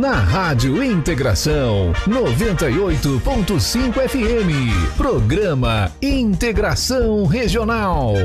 na Rádio Integração 98.5 FM. Programa Integração Regional.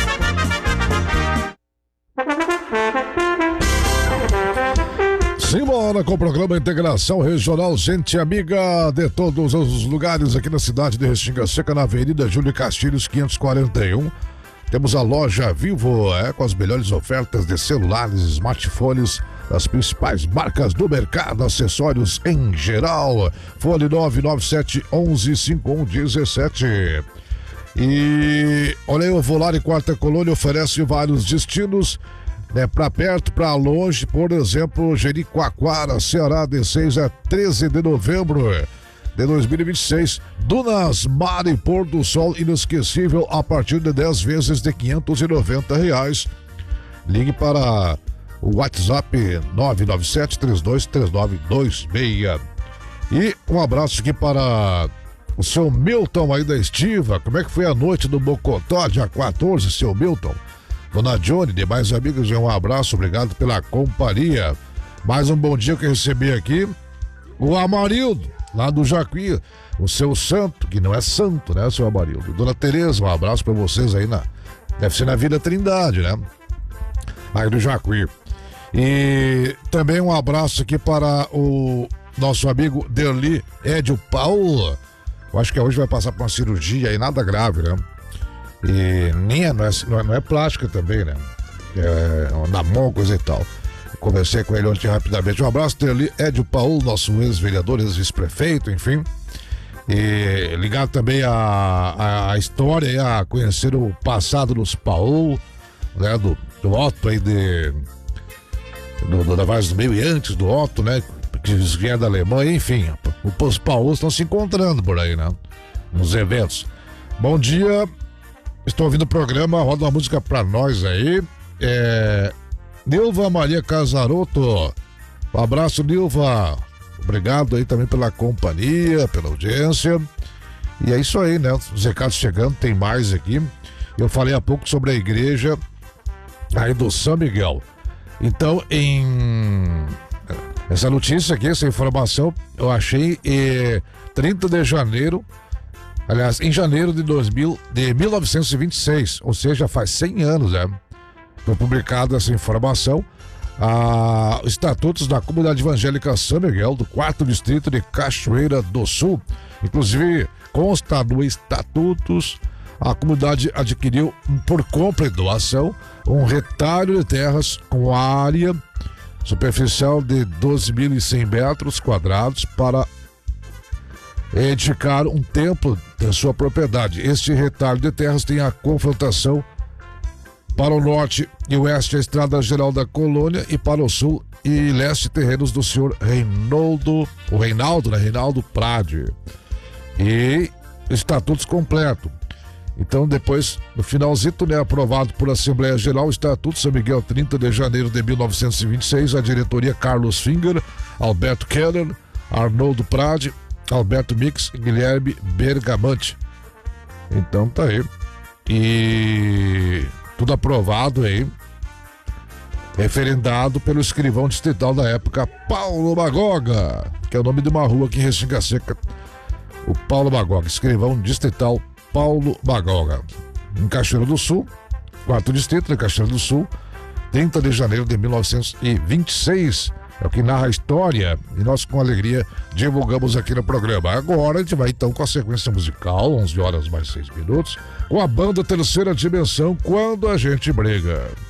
Simbora com o programa Integração Regional, gente amiga de todos os lugares aqui na cidade de Restinga Seca, na Avenida Júlio Castilhos 541. Temos a loja Vivo, com as melhores ofertas de celulares, smartphones, das principais marcas do mercado, acessórios em geral. Fone 997 11 5117. E olha aí, o Volare Quarta Colônia oferece vários destinos, para perto, para longe. Por exemplo, Jericoacoara, Ceará, de 6 a 13 de novembro de 2026. Dunas, mar e pôr do sol inesquecível a partir de 10 vezes de R$590. Ligue para o WhatsApp 997-323926. E um abraço aqui para o seu Milton aí da Estiva. Como é que foi a noite do Mocotó, dia 14, seu Milton? Dona Johnny, demais amigos, um abraço, obrigado pela companhia. Mais um bom dia que eu recebi aqui. O Amarildo, lá do Jacuí, o seu santo, que não é santo, né, seu Amarildo? Dona Tereza, um abraço pra vocês aí deve ser na Vila Trindade, né? Aí do Jacuí. E também um abraço aqui para o nosso amigo Derli Edio Paulo. Eu acho que hoje vai passar por uma cirurgia aí, nada grave, né? E não é plástica também, né? Na mão, coisa e tal. Conversei com ele ontem rapidamente. Um abraço dele, Edio Paulo, nosso ex-vereador, ex-vice-prefeito, enfim. E ligado também a história, a conhecer o passado dos Paulo, né? Do Otto aí da Vaz do Meio e antes do Otto, né? Que vinha da Alemanha, enfim. Os Paulos estão se encontrando por aí, né? Nos eventos. Bom dia. Estou ouvindo o programa, roda uma música pra nós aí. Nilva Maria Casaroto. Um abraço, Nilva. Obrigado aí também pela companhia, pela audiência. E é isso aí, né? Os recados chegando, tem mais aqui. Eu falei há pouco sobre a igreja aí do São Miguel. Então, essa notícia aqui, essa informação, eu achei 30 de janeiro. Aliás, em janeiro de 1926, ou seja, faz 100 anos, né? Foi publicada essa informação. Estatutos da Comunidade Evangélica São Miguel, do 4º Distrito de Cachoeira do Sul. Inclusive, consta no Estatutos, a comunidade adquiriu, por compra e doação, um retalho de terras com área superficial de 12.100 metros quadrados para edificar um templo da sua propriedade. Este retalho de terras tem a confrontação para o norte e oeste a Estrada Geral da Colônia e para o sul e leste terrenos do senhor Reinaldo Prade. E estatutos completo. Então depois, no finalzito, né, aprovado por Assembleia Geral, o Estatuto São Miguel, 30 de janeiro de 1926, a diretoria Carlos Finger, Alberto Keller, Arnoldo Prade, Alberto Mix e Guilherme Bergamante. Então tá aí. E tudo aprovado aí, referendado pelo escrivão distrital da época, Paulo Magoga, que é o nome de uma rua aqui em Restinga Seca. O Paulo Magoga, escrivão distrital Paulo Magoga, em Cachoeira do Sul, 4º Distrito de Cachoeira do Sul, 30 de janeiro de 1926. É o que narra a história e nós com alegria divulgamos aqui no programa. Agora a gente vai então com a sequência musical, 11 horas mais 6 minutos, com a banda Terceira Dimensão, Quando a Gente Briga.